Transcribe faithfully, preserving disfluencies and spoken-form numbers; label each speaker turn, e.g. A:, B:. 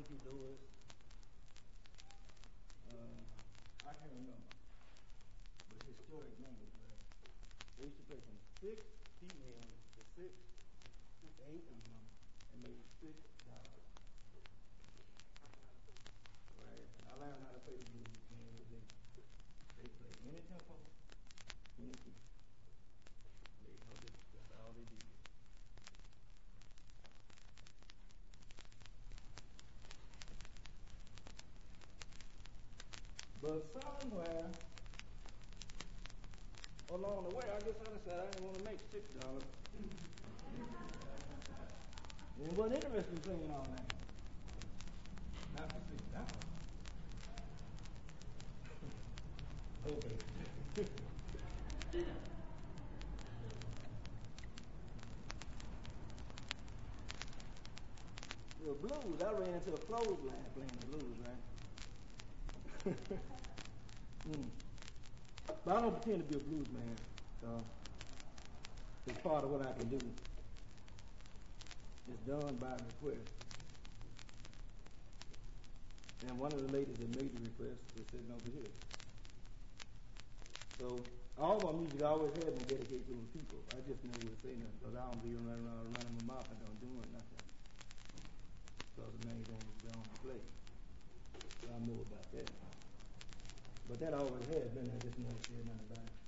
A: Frankie Lewis. Uh, I can't remember. But historic names, right? They used to play from six females to six, eight of them, and maybe six dollars. Right? I learned how to play the blues, man. They, they play any tempo, any key. They know this, that's all they did. But somewhere along the way, I guess I decided I didn't want to make six dollars. It wasn't interested in playing all that. Not for six dollars. Okay. The blues, I ran into a clothesline playing the blues, right? mm. But I don't pretend to be a blues man, so it's part of what I can do. It's done by request. And one of the ladies that made the request was sitting over here. So all my music always has been dedicated to the people. I just never would say nothing because I don't be running around running my mouth and don't doing nothing. Because the main thing is going to play. So I know about that. But that always has been. I just never said nothing about it.